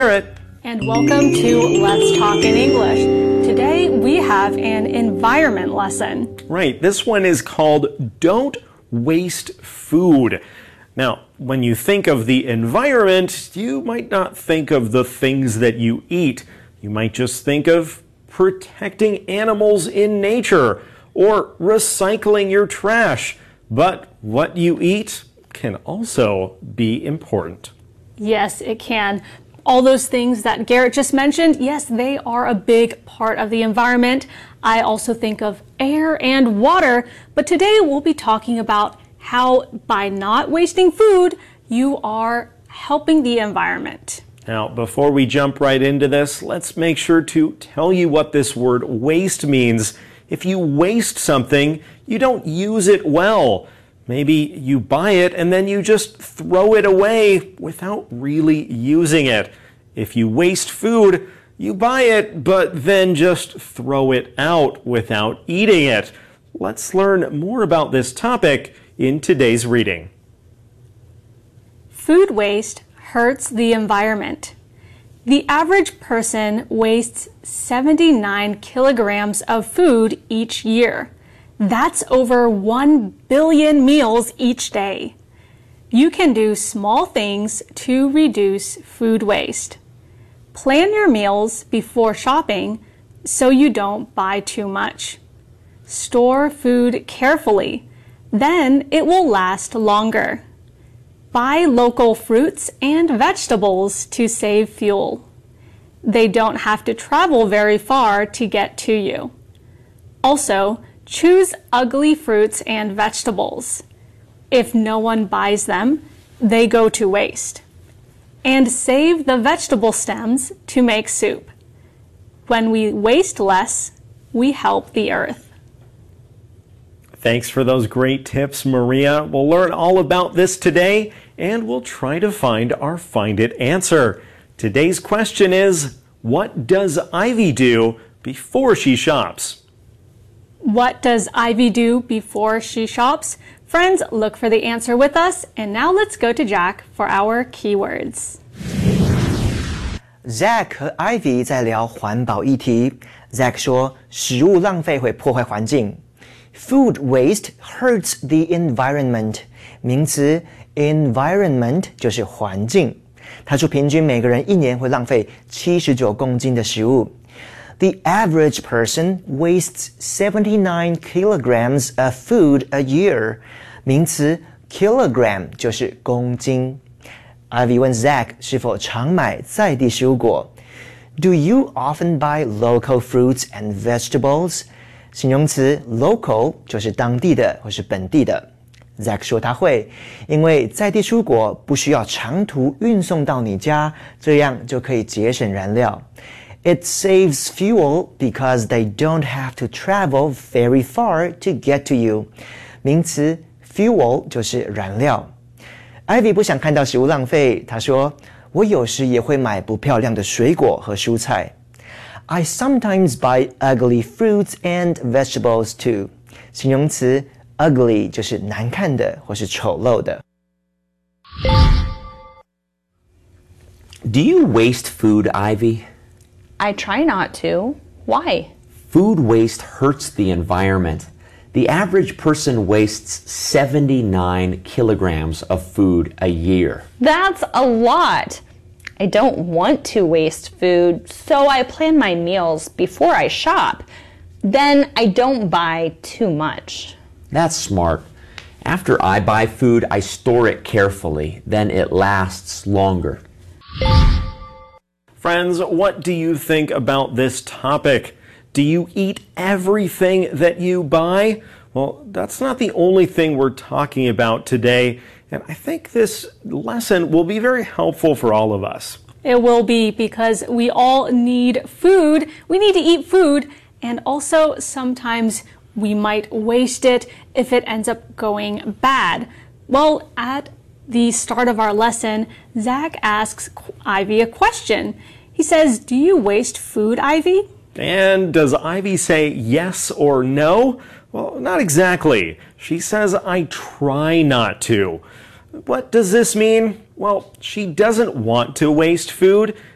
Garrett. And welcome to Let's Talk in English. Today we have an environment lesson. Right, this one is called Don't Waste Food. Now, when you think of the environment, you might not think of the things that you eat. You might just think of protecting animals in nature or recycling your trash. But what you eat can also be important. Yes, it can. All those things that Garrett just mentioned, yes, they are a big part of the environment. I also think of air and water, but today we'll be talking about how by not wasting food, you are helping the environment. Now, before we jump right into this, let's make sure to tell you what this word waste means. If you waste something, you don't use it well. Maybe you buy it and then you just throw it away without really using it. If you waste food, you buy it but then just throw it out without eating it. Let's learn more about this topic in today's reading. Food waste hurts the environment. The average person wastes 79 kilograms of food each year. That's over 1 billion meals each day. You can do small things to reduce food waste. Plan your meals before shopping so you don't buy too much. Store food carefully, then it will last longer. Buy local fruits and vegetables to save fuel. They don't have to travel very far to get to you. Also, choose ugly fruits and vegetables. If no one buys them, they go to waste. And save the vegetable stems to make soup. When we waste less, we help the earth. Thanks for those great tips, Maria. We'll learn all about this today, and we'll try to find our Find It answer. Today's question is, what does Ivy do before she shops? What does Ivy do before she shops? Friends, look for the answer with us. And now let's go to Jack for our keywords. Zack 和 Ivy 在聊环保议题。Zack 说，食物浪费会破坏环境。Food waste hurts the environment. 名词 environment 就是环境。他说，平均每个人一年会浪费79公斤的食物。The average person wastes 79 kilograms of food a year. 名词 kilogram 就是公斤。Ivy 问 Zack 是否常买在地蔬果。Do you often buy local fruits and vegetables? 形容词 local 就是当地的或是本地的。Zack 说他会，因为在地蔬果不需要长途运送到你家，这样就可以节省燃料。It saves fuel because they don't have to travel very far to get to you. 名词 fuel 就是燃料。Ivy 不想看到食物浪费，她说，我有时也会买不漂亮的水果和蔬菜。I sometimes buy ugly fruits and vegetables too. 形容词 ugly 就是难看的或是丑陋的。 Do you waste food, Ivy? I try not to. Why? Food waste hurts the environment. The average person wastes 79 kilograms of food a year. That's a lot. I don't want to waste food, so I plan my meals before I shop. Then I don't buy too much. That's smart. After I buy food, I store it carefully. Then it lasts longer. Friends, what do you think about this topic? Do you eat everything that you buy? Well, that's not the only thing we're talking about today, and I think this lesson will be very helpful for all of us. It will be, because we all need food. We need to eat food, and also sometimes we might waste it if it ends up going bad. Well, at the start of our lesson, Zack asks Ivy a question. He says, do you waste food, Ivy? And does Ivy say yes or no? Well, not exactly. She says, I try not to. What does this mean? Well, she doesn't want to waste food.